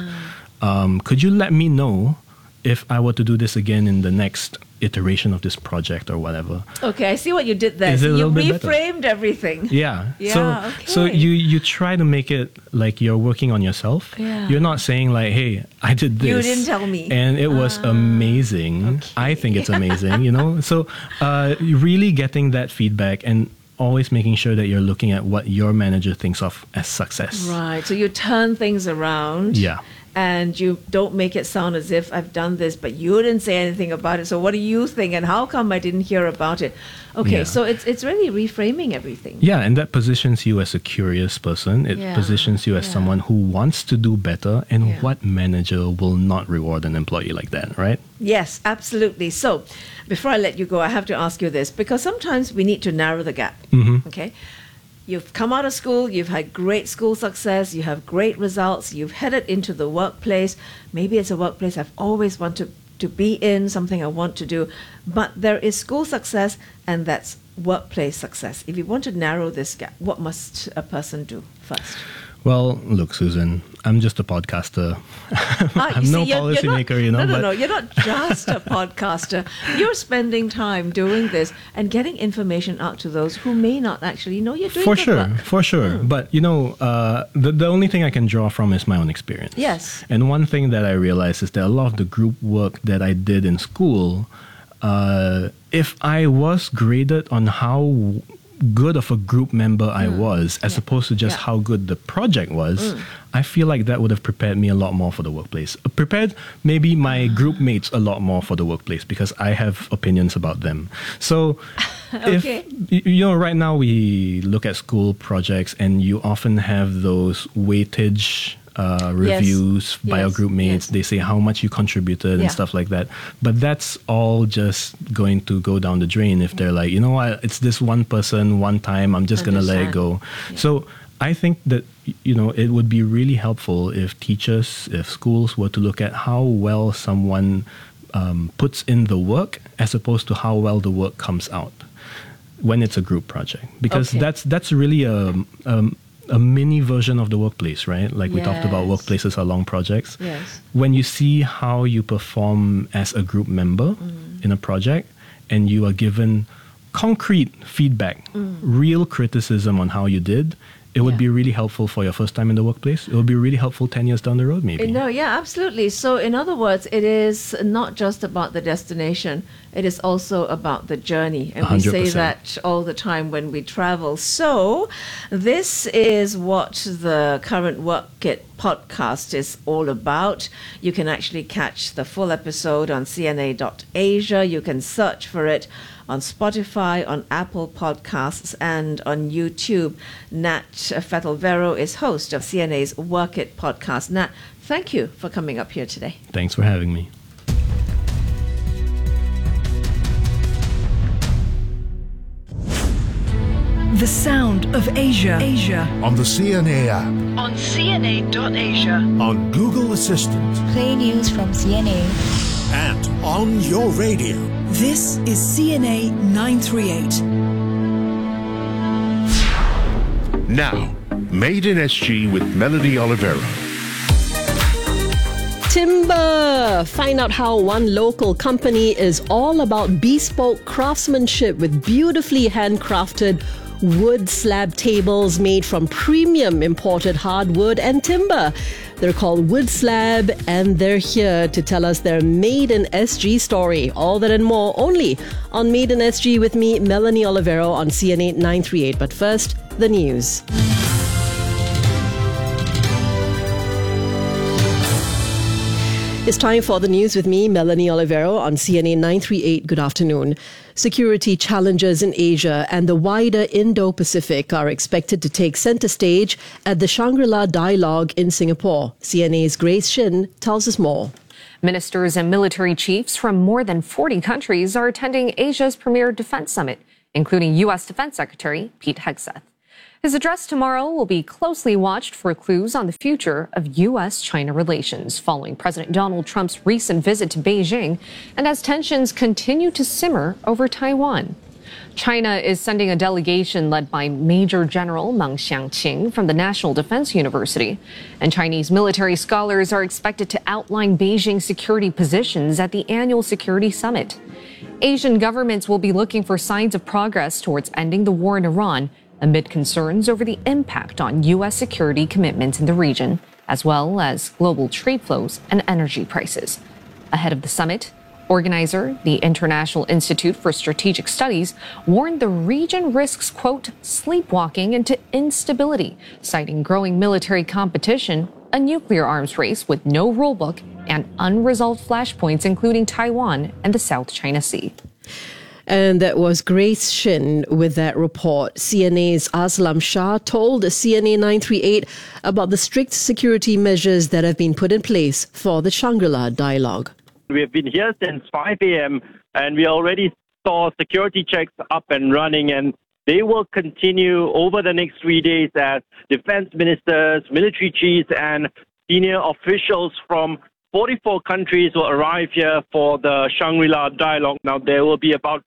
went. Could you let me know if I were to do this again in the next iteration of this project or whatever? Okay, I see what you did there. Is it a You little bit better? reframed everything. Yeah. Yeah, So okay. you try to make it like you're working on yourself. Yeah. You're not saying like, hey, I did this. You didn't tell me. And it was amazing. Okay. I think it's amazing, So really getting that feedback and always making sure that you're looking at what your manager thinks of as success. Right, so you turn things around. Yeah. And you don't make it sound as if I've done this, but you didn't say anything about it. So what do you think? And how come I didn't hear about it? Okay, Yeah. so it's really reframing everything. Yeah, and that positions you as a curious person. It positions you as someone who wants to do better. And what manager will not reward an employee like that, right? Yes, absolutely. So before I let you go, I have to ask you this, because sometimes we need to narrow the gap. Okay? You've come out of school, you've had great school success, you have great results, you've headed into the workplace. Maybe it's a workplace I've always wanted to be in, something I want to do. But there is school success, and that's workplace success. If you want to narrow this gap, what must a person do first? Well, look, Susan, I'm just a podcaster. I'm no policymaker, No, you're not just a podcaster. You're spending time doing this and getting information out to those who may not actually know you're doing good work. For sure. But, the only thing I can draw from is my own experience. Yes. And one thing that I realized is that a lot of the group work that I did in school, if I was graded on how good of a group member I was, as opposed to just how good the project was, I feel like that would have prepared me a lot more for the workplace. Prepared maybe my group mates a lot more for the workplace, because I have opinions about them. So Okay. if, right now we look at school projects and you often have those weightage reviews by your group mates. They say how much you contributed and stuff like that. But that's all just going to go down the drain if they're like, you know what, it's this one person, one time, I'm just going to let it go. Yeah. So I think that, it would be really helpful if teachers, if schools were to look at how well someone puts in the work as opposed to how well the work comes out when it's a group project. Because that's really a mini version of the workplace, right? Like we talked about, workplaces are long projects. Yes. When you see how you perform as a group member in a project, and you are given concrete feedback, real criticism on how you did, it would be really helpful for your first time in the workplace. It would be really helpful 10 years down the road, maybe. No, yeah, absolutely. So in other words, it is not just about the destination. It is also about the journey. And 100%. We say that all the time when we travel. So this is what the Current Work Kit podcast is all about. You can actually catch the full episode on CNA.Asia. You can search for it on Spotify, on Apple Podcasts, and on YouTube. Nat Fetalvero is host of CNA's Work It podcast. Nat, thank you for coming up here today. Thanks for having me. The sound of Asia. On the CNA app. On CNA.Asia. On Google Assistant. Play news from CNA. And on your radio. This is CNA 938. Now, Made in SG with Melanie Olivero. Timber! Find out how one local company is all about bespoke craftsmanship with beautifully handcrafted wood slab tables made from premium imported hardwood and timber. They're called Wood Slab, and they're here to tell us their Made in SG story. All that and more only on Made in SG with me, Melanie Olivero, on CNA 938. But first, the news. It's time for the news with me, Melanie Olivero, on CNA 938. Good afternoon. Security challenges in Asia and the wider Indo-Pacific are expected to take centre stage at the Shangri-La Dialogue in Singapore. CNA's Grace Shin tells us more. Ministers and military chiefs from more than 40 countries are attending Asia's premier defense summit, including U.S. Defense Secretary Pete Hegseth. His address tomorrow will be closely watched for clues on the future of U.S.-China relations following President Donald Trump's recent visit to Beijing and as tensions continue to simmer over Taiwan. China is sending a delegation led by Major General Meng Xiangqing from the National Defense University, and Chinese military scholars are expected to outline Beijing security positions at the annual security summit. Asian governments will be looking for signs of progress towards ending the war in Iran amid concerns over the impact on U.S. security commitments in the region, as well as global trade flows and energy prices. Ahead of the summit, organizer, the International Institute for Strategic Studies, warned the region risks, quote, sleepwalking into instability, citing growing military competition, a nuclear arms race with no rulebook, and unresolved flashpoints including Taiwan and the South China Sea. And that was Grace Shin with that report. CNA's Aslam Shah told CNA 938 about the strict security measures that have been put in place for the Shangri-La Dialogue. We have been here since 5 a.m. and we already saw security checks up and running, and they will continue over the next 3 days as defense ministers, military chiefs, and senior officials from 44 countries will arrive here for the Shangri-La Dialogue. Now, there will be about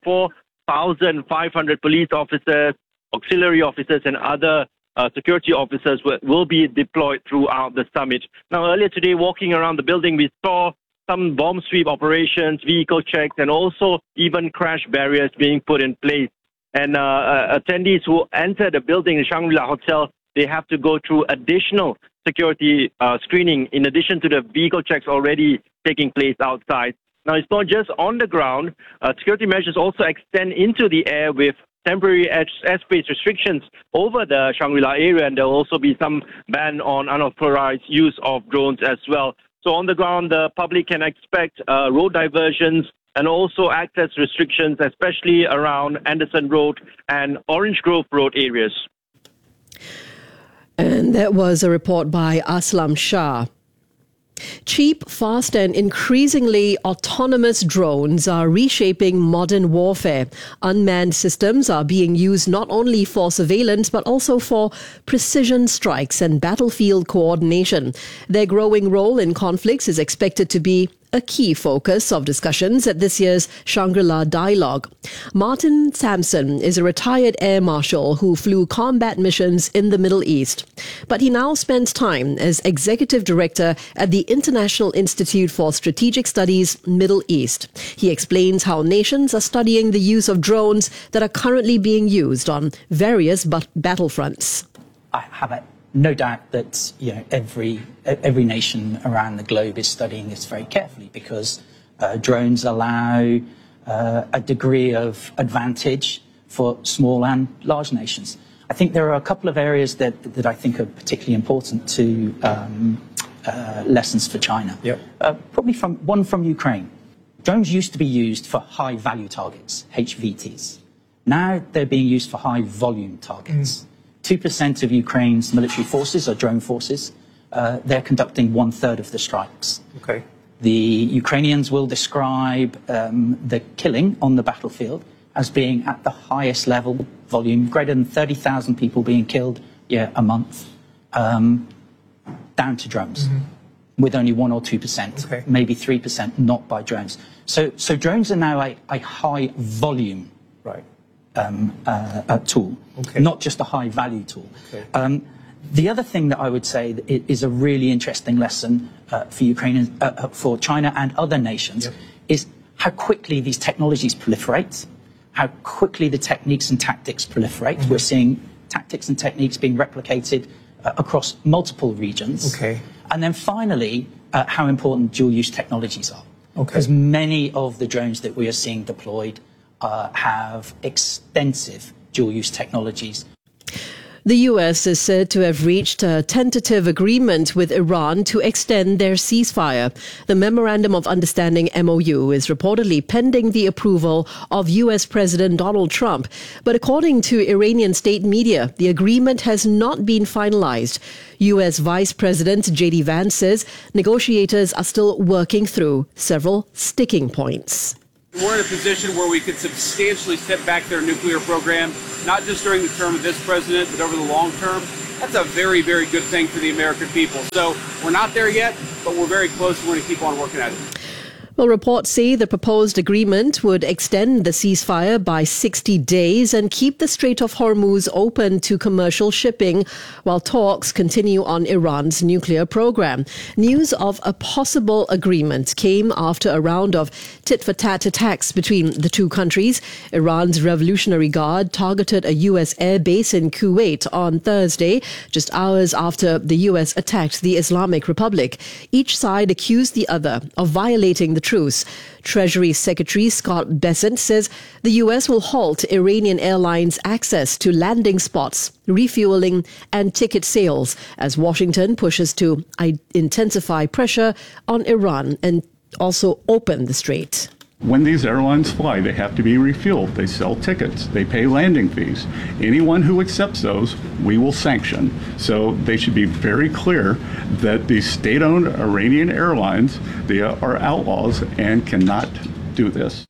4,500 police officers, auxiliary officers, and other security officers will be deployed throughout the summit. Now, earlier today, walking around the building, we saw some bomb sweep operations, vehicle checks, and also even crash barriers being put in place. And attendees who enter the building, the Shangri-La Hotel, they have to go through additional security screening in addition to the vehicle checks already taking place outside. Now, it's not just on the ground. Security measures also extend into the air with temporary airspace restrictions over the Shangri-La area, and there will also be some ban on unauthorized use of drones as well. So on the ground, the public can expect road diversions and also access restrictions, especially around Anderson Road and Orange Grove Road areas. And that was a report by Aslam Shah. Cheap, fast, and increasingly autonomous drones are reshaping modern warfare. Unmanned systems are being used not only for surveillance but also for precision strikes and battlefield coordination. Their growing role in conflicts is expected to be a key focus of discussions at this year's Shangri-La Dialogue. Martin Sampson is a retired air marshal who flew combat missions in the Middle East. But he now spends time as executive director at the International Institute for Strategic Studies, Middle East. He explains how nations are studying the use of drones that are currently being used on various battlefronts. I have no doubt that every nation around the globe is studying this very carefully because drones allow a degree of advantage for small and large nations. I think there are a couple of areas that I think are particularly important to lessons for China. Yep. Probably one from Ukraine. Drones used to be used for high-value targets, HVTs. Now they're being used for high-volume targets. 2% of Ukraine's military forces are drone forces. They're conducting 1/3 of the strikes. Okay. The Ukrainians will describe the killing on the battlefield as being at the highest level, volume, greater than 30,000 people being killed a month, down to drones, with only 1 or 2%, maybe 3% not by drones. So drones are now a high volume tool, not just a high value tool. The other thing that I would say is a really interesting lesson for Ukraine, for China and other nations, is how quickly these technologies proliferate, how quickly the techniques and tactics proliferate. We're seeing tactics and techniques being replicated across multiple regions. And then finally, how important dual-use technologies are. Because many of the drones that we are seeing deployed have extensive dual-use technologies. The U.S. is said to have reached a tentative agreement with Iran to extend their ceasefire. The Memorandum of Understanding MOU is reportedly pending the approval of U.S. President Donald Trump. But according to Iranian state media, the agreement has not been finalized. U.S. Vice President J.D. Vance says negotiators are still working through several sticking points. We're in a position where we could substantially step back their nuclear program, not just during the term of this president, but over the long term. That's a very, very good thing for the American people. So we're not there yet, but we're very close. We're going to keep on working at it. Well, reports say the proposed agreement would extend the ceasefire by 60 days and keep the Strait of Hormuz open to commercial shipping while talks continue on Iran's nuclear program. News of a possible agreement came after a round of tit-for-tat attacks between the two countries. Iran's Revolutionary Guard targeted a U.S. air base in Kuwait on Thursday, just hours after the U.S. attacked the Islamic Republic. Each side accused the other of violating the truce. Treasury Secretary Scott Bessent says the U.S. will halt Iranian airlines' access to landing spots, refueling and ticket sales as Washington pushes to intensify pressure on Iran and also open the strait. When these airlines fly, they have to be refueled. They sell tickets. They pay landing fees. Anyone who accepts those, we will sanction. So they should be very clear that these state-owned Iranian airlines, they are outlaws and cannot do this.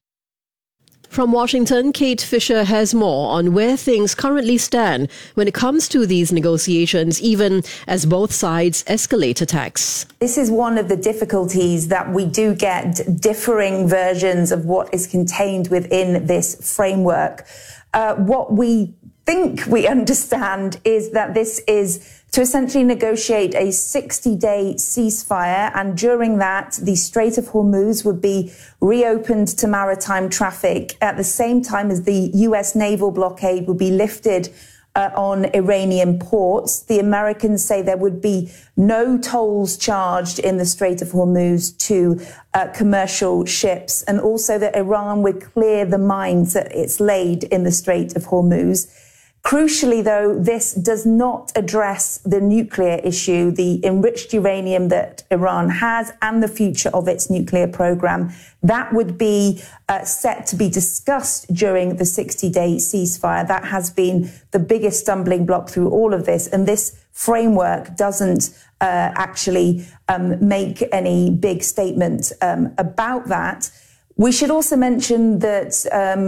From Washington, Kate Fisher has more on where things currently stand when it comes to these negotiations, even as both sides escalate attacks. This is one of the difficulties that we do get differing versions of what is contained within this framework. What we think we understand is that this is to essentially negotiate a 60-day ceasefire, and during that, the Strait of Hormuz would be reopened to maritime traffic at the same time as the U.S. naval blockade would be lifted on Iranian ports. The Americans say there would be no tolls charged in the Strait of Hormuz to commercial ships, and also that Iran would clear the mines that it's laid in the Strait of Hormuz. Crucially, though, this does not address the nuclear issue, the enriched uranium that Iran has and the future of its nuclear program. That would be set to be discussed during the 60-day ceasefire. That has been the biggest stumbling block through all of this. And this framework doesn't actually make any big statement about that. We should also mention that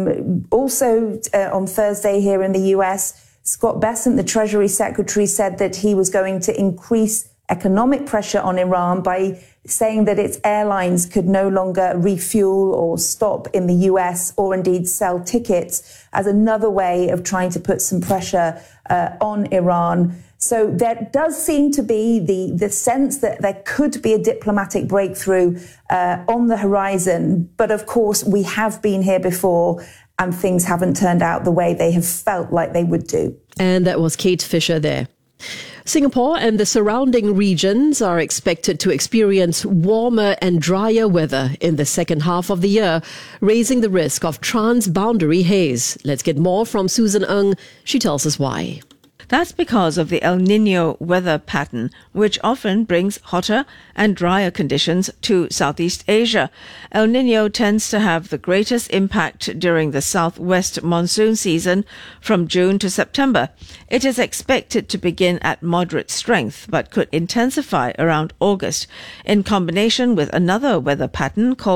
on Thursday here in the US, Scott Bessent, the Treasury Secretary, said that he was going to increase economic pressure on Iran by saying that its airlines could no longer refuel or stop in the US or indeed sell tickets as another way of trying to put some pressure on Iran. So there does seem to be the sense that there could be a diplomatic breakthrough on the horizon. But of course, we have been here before and things haven't turned out the way they have felt like they would do. And that was Kate Fisher there. Singapore and the surrounding regions are expected to experience warmer and drier weather in the second half of the year, raising the risk of transboundary haze. Let's get more from Susan Ng. She tells us why. That's because of the El Niño weather pattern, which often brings hotter and drier conditions to Southeast Asia. El Niño tends to have the greatest impact during the southwest monsoon season from June to September. It is expected to begin at moderate strength, but could intensify around August, in combination with another weather pattern called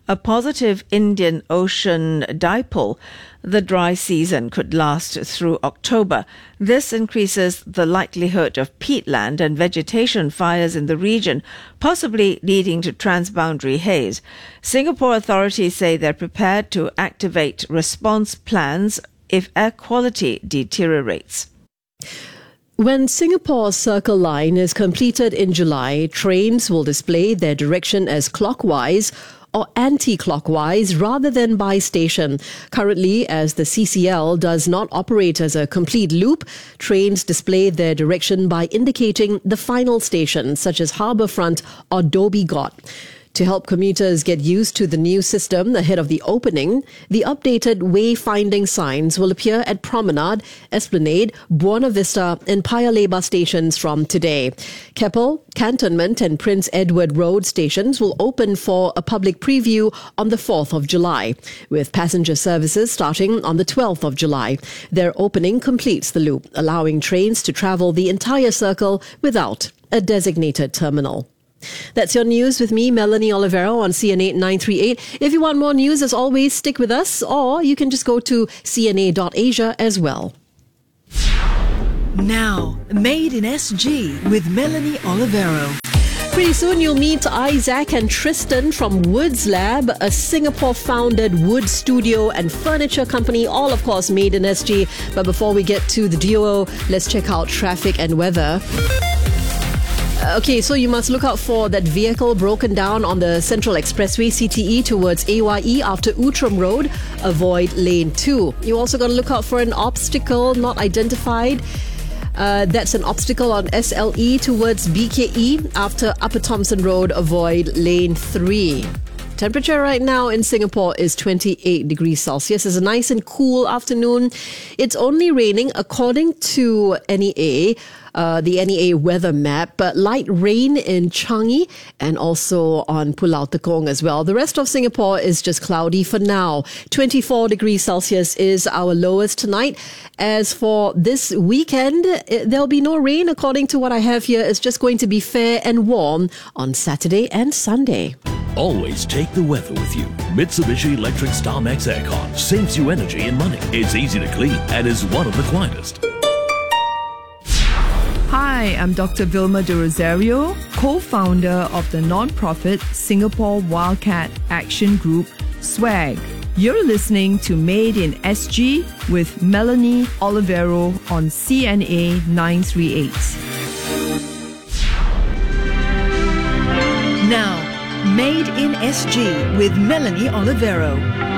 a positive Indian Ocean dipole, the dry season could last through October. This increases the likelihood of peatland and vegetation fires in the region, possibly leading to transboundary haze. Singapore authorities say they're prepared to activate response plans if air quality deteriorates. When Singapore's Circle Line is completed in July, trains will display their direction as clockwise or anti-clockwise rather than by station. Currently, as the CCL does not operate as a complete loop, trains display their direction by indicating the final station, such as Harbourfront or Dhoby Ghaut. To help commuters get used to the new system ahead of the opening, the updated wayfinding signs will appear at Promenade, Esplanade, Buona Vista and Paya Lebar stations from today. Keppel, Cantonment and Prince Edward Road stations will open for a public preview on the 4th of July, with passenger services starting on the 12th of July. Their opening completes the loop, allowing trains to travel the entire circle without a designated terminal. That's your news with me, Melanie Olivero, on CNA 938. If you want more news, as always, stick with us, or you can just go to cna.asia as well. Now, Made in SG with Melanie Olivero. Pretty soon you'll meet Isaac and Tristan from Woods Lab, a Singapore-founded wood studio and furniture company, all of course made in SG. But before we get to the duo, let's check out traffic and weather. Okay, so you must look out for that vehicle broken down on the Central Expressway CTE towards AYE after Outram Road. Avoid lane 2. You also got to look out for an obstacle not identified. That's an obstacle on SLE towards BKE after Upper Thomson Road. Avoid lane 3. Temperature right now in Singapore is 28 degrees Celsius. It's a nice and cool afternoon. It's only raining according to NEA, the NEA weather map, but light rain in Changi and also on Pulau Tekong as well. The rest of Singapore is just cloudy for now. 24 degrees Celsius is our lowest tonight. As for this weekend, there'll be no rain according to what I have here. It's just going to be fair and warm on Saturday and Sunday. Always take the weather with you. Mitsubishi Electric StarMax Aircon saves you energy and money. It's easy to clean and is one of the quietest. Hi, I'm Dr. Vilma de Rosario, co-founder of the non-profit Singapore Wildcat Action Group, SWAG. You're listening to Made in SG with Melanie Olivero on CNA 938. Now, Made in SG with Melanie Olivero.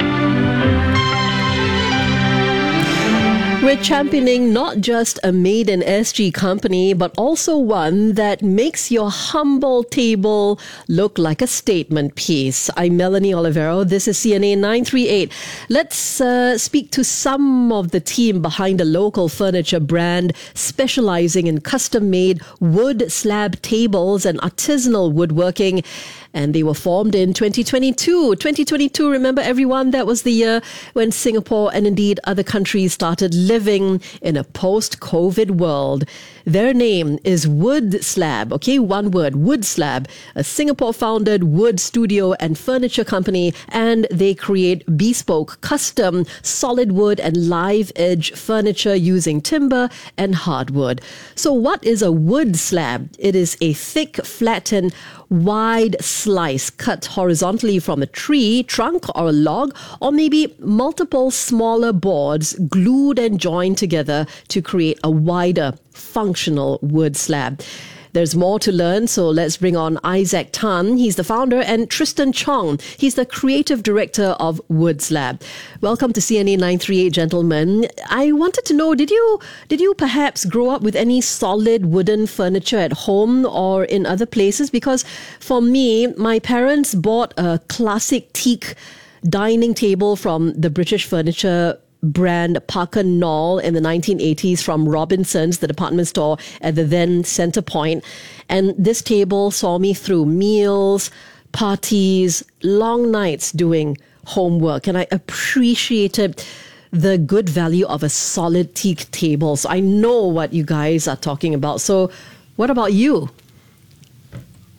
We're championing not just a Made in SG company, but also one that makes your humble table look like a statement piece. I'm Melanie Olivero. This is CNA 938. Let's speak to some of the team behind a local furniture brand specializing in custom-made wood slab tables and artisanal woodworking. And they were formed in 2022. 2022, remember everyone, that was the year when Singapore and indeed other countries started living in a post-COVID world. Their name is Wood Slab, okay, one word, Wood Slab, a Singapore-founded wood studio and furniture company, and they create bespoke, custom, solid wood and live edge furniture using timber and hardwood. So what is a wood slab? It is a thick, flattened, wide slice cut horizontally from a tree, trunk or a log, or maybe multiple smaller boards glued and joined together to create a wider functional wood slab. There's more to learn, so let's bring on Isaac Tan. He's the founder, and Tristan Chong. He's the creative director of Wood Slab. Welcome to CNA 938, gentlemen. I wanted to know, did you perhaps grow up with any solid wooden furniture at home or in other places? Because for me, my parents bought a classic teak dining table from the British furniture brand Parker Knoll in the 1980s from Robinson's, the department store at the then Centre Point. And this table saw me through meals, parties, long nights doing homework. And I appreciated the good value of a solid teak table. So I know what you guys are talking about. So what about you?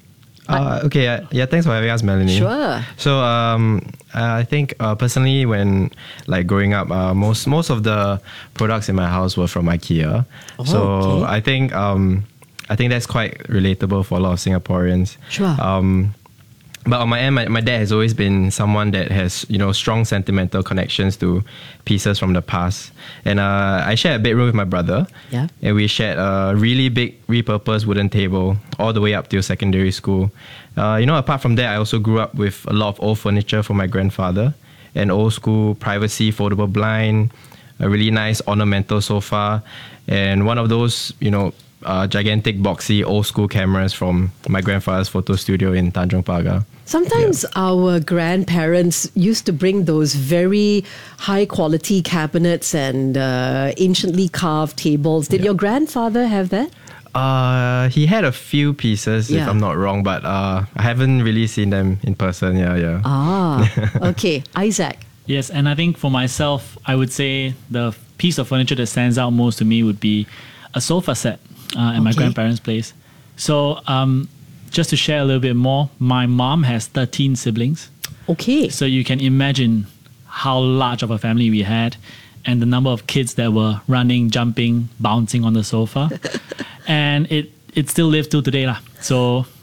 Thanks for having us, Melanie. Sure. So, I think personally, when like growing up, most of the products in my house were from IKEA. So I think that's quite relatable for a lot of Singaporeans. Sure. But on my end, my dad has always been someone that has, strong sentimental connections to pieces from the past. And I shared a bedroom with my brother. Yeah. And we shared a really big repurposed wooden table all the way up till secondary school. Apart from that, I also grew up with a lot of old furniture from my grandfather, an old school privacy foldable blind, a really nice ornamental sofa, and one of those, gigantic boxy old school cameras from my grandfather's photo studio in Tanjong Pagar. Sometimes our grandparents used to bring those very high quality cabinets and anciently carved tables. Did your grandfather have that? He had a few pieces, if I'm not wrong, but I haven't really seen them in person. Okay. Isaac. Yes, and I think for myself, I would say the piece of furniture that stands out most to me would be a sofa set at my grandparents' place. So, just to share a little bit more, my mom has 13 siblings. Okay. So you can imagine how large of a family we had and the number of kids that were running, jumping, bouncing on the sofa. And it still lives till today. So